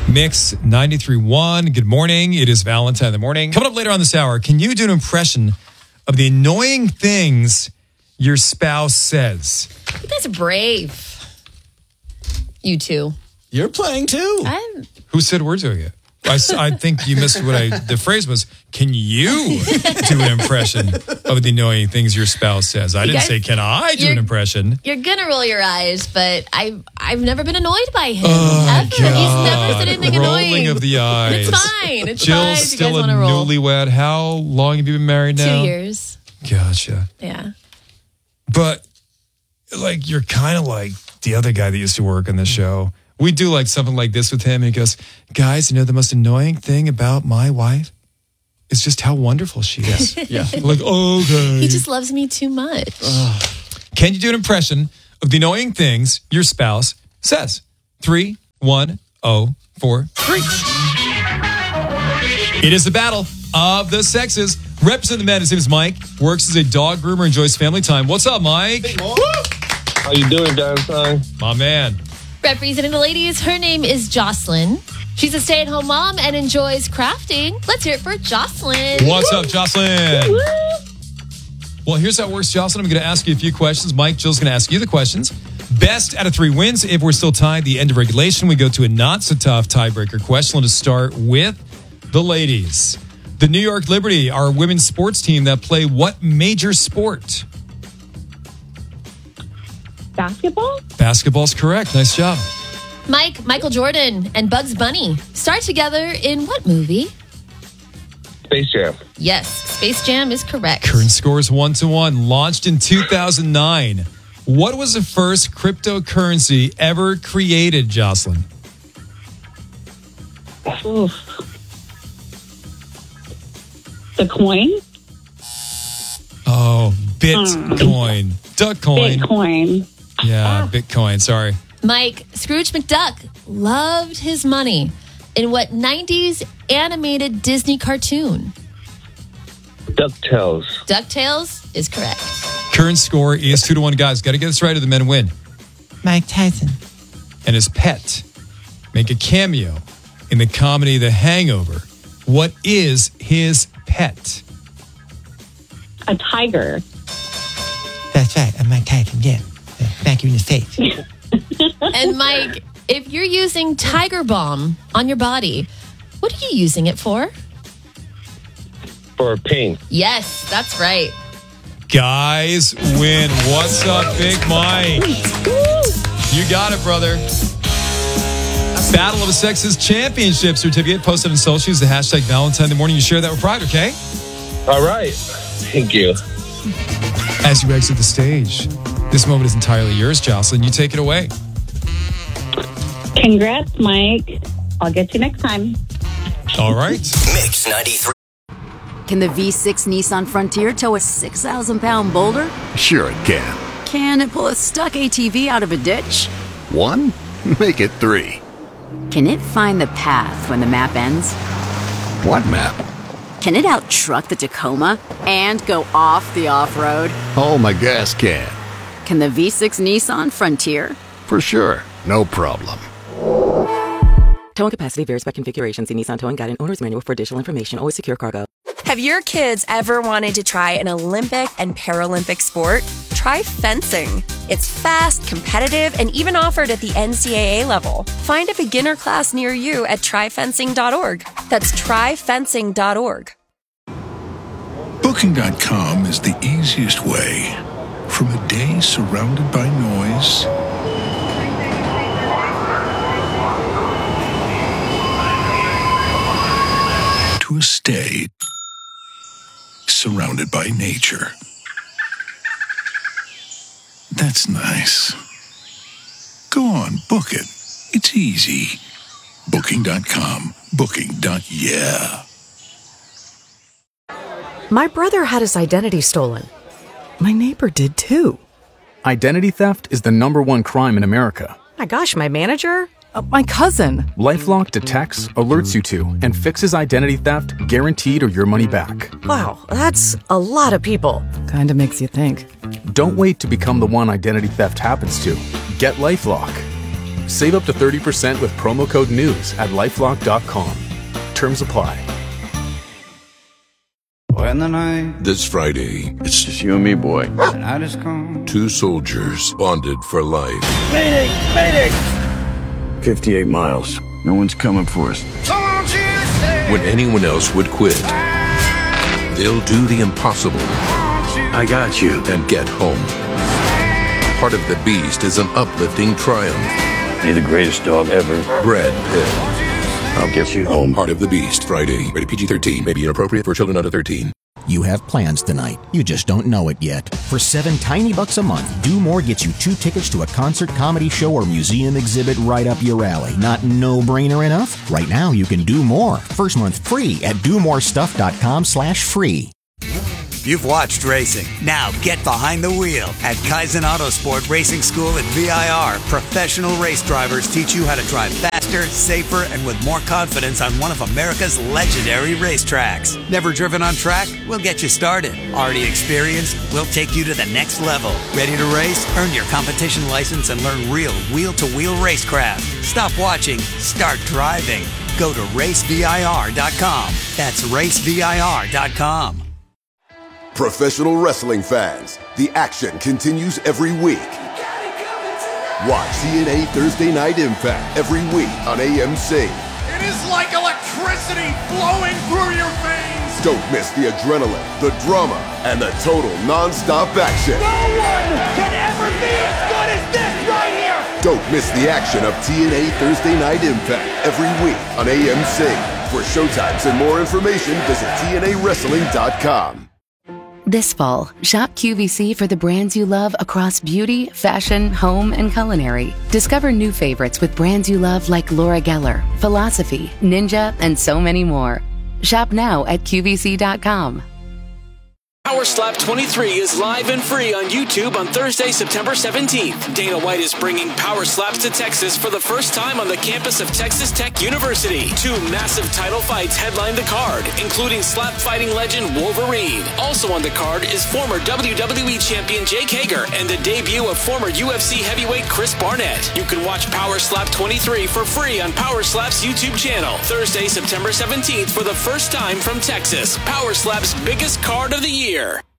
Mix 93.1. Good morning. It is Valentine in the morning. Coming up later on this hour, can you do an impression of the annoying things your spouse says? You guys are brave. You two. You're playing too. Who said we're doing it? I think you missed the phrase was, can you do an impression of the annoying things your spouse says? I didn't say, can I do an impression? You're going to roll your eyes, but I've never been annoyed by him. Oh, Ever. He's never said anything annoying. Rolling of the eyes. It's fine. It's Jill's fine. still a newlywed. How long have you been married now? 2 years. Gotcha. Yeah. But, like, you're kind of like the other guy that used to work on the show. We do like something like this with him. He goes, guys, you know, the most annoying thing about my wife is just how wonderful she is. Yeah. Like, okay. He just loves me too much. Can you do an impression of the annoying things your spouse says? 3, 1, 0, 4, 3. It is the battle of the sexes. Representing the men, his name is Mike. Works as a dog groomer, enjoys family time. What's up, Mike? How you doing, Valentine? My man. Representing the ladies, her name is Jocelyn. She's a stay-at-home mom and enjoys crafting. Let's hear it for Jocelyn. What's up, Jocelyn? Well, here's how it works, Jocelyn. I'm going to ask you a few questions. Mike, Jill's going to ask you the questions. Best out of 3 wins. If we're still tied, the end of regulation, we go to a not-so-tough tiebreaker question. Let's start with the ladies. The New York Liberty, our women's sports team that play what major sport? Basketball? Basketball's correct. Nice job. Mike, Michael Jordan, and Bugs Bunny start together in what movie? Space Jam. Yes, Space Jam is correct. Current score is 1-1. Launched in 2009. What was the first cryptocurrency ever created, Jocelyn? Oof. The coin? Oh, Bitcoin. Duckcoin. Bitcoin. Yeah, Bitcoin. Sorry. Mike, Scrooge McDuck loved his money. In what 90s animated Disney cartoon? DuckTales. DuckTales is correct. Current score is 2-1. Guys, got to get this right or the men win. Mike Tyson. And his pet make a cameo in the comedy The Hangover. What is his pet? A tiger. That's right. I'm Mike Tyson. Yeah. Smack you in the face. And Mike, if you're using Tiger Balm on your body, what are you using it for? For pain. Yes, that's right. Guys win. What's up, Big Mike? You got it, brother. Battle of the Sexes Championship certificate posted on social. Use the hashtag Valentine in the morning. You share that with pride, okay? All right. Thank you. As you exit the stage, this moment is entirely yours, Jocelyn. You take it away. Congrats, Mike. I'll get you next time. All right. Mix 93. Can the V6 Nissan Frontier tow a 6,000-pound boulder? Sure it can. Can it pull a stuck ATV out of a ditch? 1? Make it 3. Can it find the path when the map ends? What map? Can it out-truck the Tacoma and go off the off-road? Oh, my gas can. Can the V6 Nissan Frontier? For sure. No problem. Towing capacity varies by configuration. See Nissan Towing Guide and Owner's Manual for additional information. Always secure cargo. Have your kids ever wanted to try an Olympic and Paralympic sport? Try fencing. It's fast, competitive, and even offered at the NCAA level. Find a beginner class near you at tryfencing.org. That's tryfencing.org. Booking.com is the easiest way. From a day surrounded by noise to a stay surrounded by nature. That's nice. Go on, book it. It's easy. Booking.com. Booking.yeah. My brother had his identity stolen. My neighbor did too. Identity theft is the #1 crime in America. My gosh, my manager? My cousin. LifeLock detects, alerts you to, and fixes identity theft guaranteed or your money back. Wow, that's a lot of people. Kinda makes you think. Don't wait to become the one identity theft happens to. Get LifeLock. Save up to 30% with promo code NEWS at LifeLock.com. Terms apply. This Friday, it's just you and me, boy. Two soldiers bonded for life. Mayday! Mayday! 58 miles. No one's coming for us. When anyone else would quit, they'll do the impossible. I got you. And get home. Part of the Beast is an uplifting triumph. You're the greatest dog ever. Brad Pitt. I'll get you home. Part of the Beast, Friday. Rated PG-13. May be inappropriate for children under 13. You have plans tonight. You just don't know it yet. For $7 tiny a month, Do More gets you 2 tickets to a concert, comedy show, or museum exhibit right up your alley. Not no-brainer enough? Right now, you can do more. First month free at domorestuff.com/free. You've watched racing. Now get behind the wheel. At Kaizen Autosport Racing School at VIR, professional race drivers teach you how to drive faster, safer, and with more confidence on one of America's legendary racetracks. Never driven on track? We'll get you started. Already experienced? We'll take you to the next level. Ready to race? Earn your competition license and learn real wheel-to-wheel racecraft. Stop watching. Start driving. Go to racevir.com. That's racevir.com. Professional wrestling fans, the action continues every week. Watch TNA Thursday Night Impact every week on AMC. It is like electricity flowing through your veins. Don't miss the adrenaline, the drama, and the total non-stop action. No one can ever be as good as this right here. Don't miss the action of TNA Thursday Night Impact every week on AMC. For showtimes and more information, visit TNAWrestling.com. This fall, shop QVC for the brands you love across beauty, fashion, home, and culinary. Discover new favorites with brands you love like Laura Geller, Philosophy, Ninja, and so many more. Shop now at QVC.com. Power Slap 23 is live and free on YouTube on Thursday, September 17th. Dana White is bringing Power Slaps to Texas for the first time on the campus of Texas Tech University. 2 massive title fights headline the card, including slap fighting legend Wolverine. Also on the card is former WWE champion Jake Hager and the debut of former UFC heavyweight Chris Barnett. You can watch Power Slap 23 for free on Power Slap's YouTube channel. Thursday, September 17th for the first time from Texas. Power Slap's biggest card of the year.